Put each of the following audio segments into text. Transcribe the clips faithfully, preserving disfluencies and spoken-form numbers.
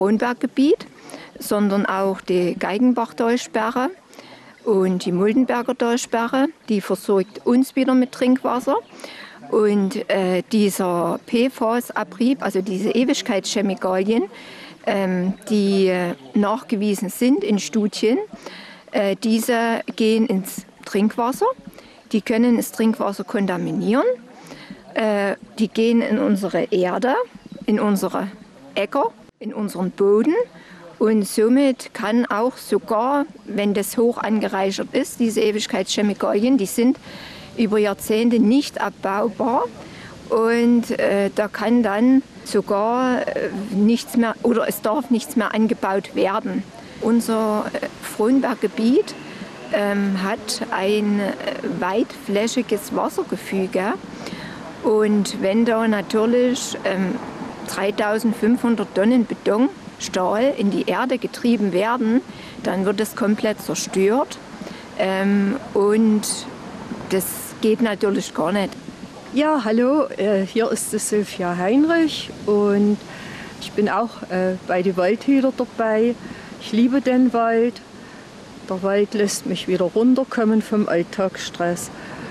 Frohnberggebiet, sondern auch die Geigenbach-Talsperre und die Muldenberger Talsperre. Die versorgt uns wieder mit Trinkwasser. Und äh, dieser P F A S-Abrieb, also diese Ewigkeitschemikalien, ähm, die äh, nachgewiesen sind in Studien, äh, diese gehen ins Trinkwasser. Die können das Trinkwasser kontaminieren. Äh, die gehen in unsere Erde, in unsere Äcker, in unseren Boden. Und somit kann auch sogar, wenn das hoch angereichert ist, diese Ewigkeitschemikalien, die sind über Jahrzehnte nicht abbaubar. Und äh, da kann dann sogar äh, nichts mehr, oder es darf nichts mehr angebaut werden. Unser äh, Frohnberggebiet ähm, hat ein äh, weitflächiges Wassergefüge. Und wenn da natürlich ähm, dreitausendfünfhundert Tonnen Betonstahl in die Erde getrieben werden, dann wird es komplett zerstört. Ähm, und das geht natürlich gar nicht. Ja, hallo, äh, hier ist die Sophia Heinrich und ich bin auch äh, bei den Waldhüter dabei. Ich liebe den Wald. Der Wald lässt mich wieder runterkommen vom Alltagsstress.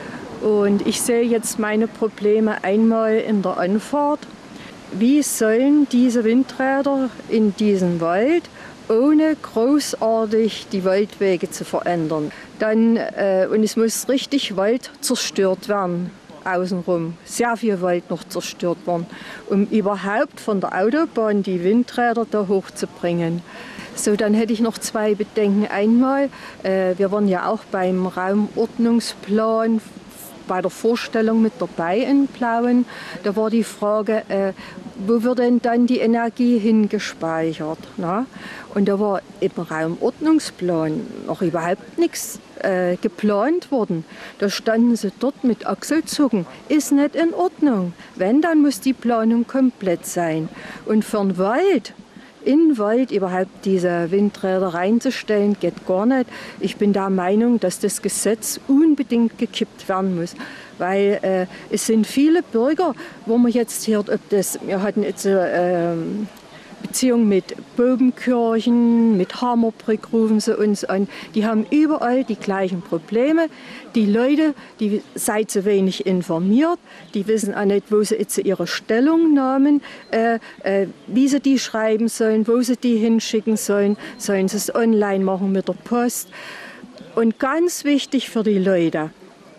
Und ich sehe jetzt meine Probleme einmal in der Anfahrt. Wie sollen diese Windräder in diesen Wald, ohne großartig die Waldwege zu verändern? Dann, äh, und es muss richtig Wald zerstört werden, außenrum. Sehr viel Wald noch zerstört werden, um überhaupt von der Autobahn die Windräder da hochzubringen. So, dann hätte ich noch zwei Bedenken. Einmal, äh, wir waren ja auch beim Raumordnungsplan bei der Vorstellung mit dabei in Plauen. Da war die Frage, äh, wo wird denn dann die Energie hingespeichert? Na? Und da war im Raumordnungsplan noch überhaupt nichts äh, geplant worden. Da standen sie dort mit Achselzucken. Ist nicht in Ordnung. Wenn, dann muss die Planung komplett sein. Und für den Wald, in den Wald überhaupt diese Windräder reinzustellen, geht gar nicht. Ich bin der Meinung, dass das Gesetz unbedingt gekippt werden muss. Weil äh, es sind viele Bürger, wo man jetzt hört, ob das, wir hatten jetzt äh, Beziehung mit Bobenkirchen, mit Hammerbrück rufen sie uns an. Die haben überall die gleichen Probleme. Die Leute, die seid zu wenig informiert, die wissen auch nicht, wo sie jetzt ihre Stellungnahmen, äh, äh, wie sie die schreiben sollen, wo sie die hinschicken sollen. Sollen sie es online machen mit der Post. Und ganz wichtig für die Leute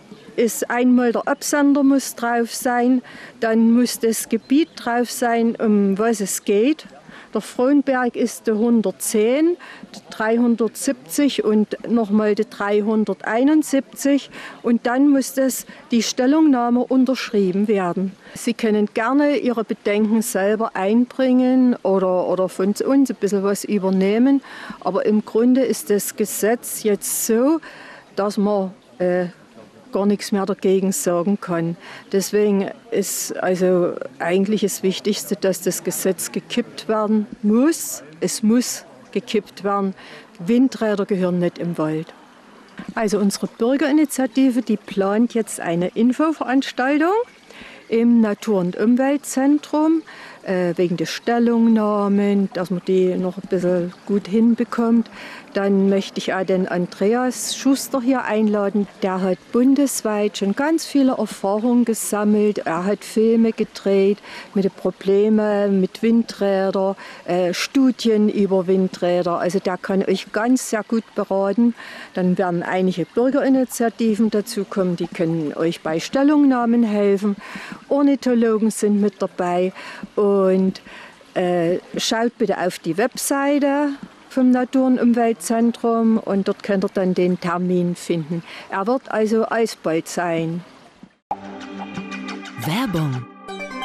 ist einmal, der Absender muss drauf sein, dann muss das Gebiet drauf sein, um was es geht. Der Frohnberg ist der hundertzehn, der dreihundertsiebzig und nochmal der dreihunderteinundsiebzig. Und dann muss das, die Stellungnahme unterschrieben werden. Sie können gerne Ihre Bedenken selber einbringen oder, oder von uns ein bisschen was übernehmen. Aber im Grunde ist das Gesetz jetzt so, dass man äh, gar nichts mehr dagegen sagen kann. Deswegen ist also eigentlich das Wichtigste, dass das Gesetz gekippt werden muss. Es muss gekippt werden. Windräder gehören nicht im Wald. Also unsere Bürgerinitiative, die plant jetzt eine Infoveranstaltung im Natur- und Umweltzentrum äh, wegen der Stellungnahmen, dass man die noch ein bisschen gut hinbekommt. Dann möchte ich auch den Andreas Schuster hier einladen. Der hat bundesweit schon ganz viele Erfahrungen gesammelt. Er hat Filme gedreht mit den Problemen mit Windrädern, äh, Studien über Windräder. Also der kann euch ganz sehr gut beraten. Dann werden einige Bürgerinitiativen dazukommen, die können euch bei Stellungnahmen helfen. Ornithologen sind mit dabei. Und äh, schaut bitte auf die Webseite vom Natur- und Umweltzentrum und dort könnt ihr dann den Termin finden. Er wird also alsbald sein. Werbung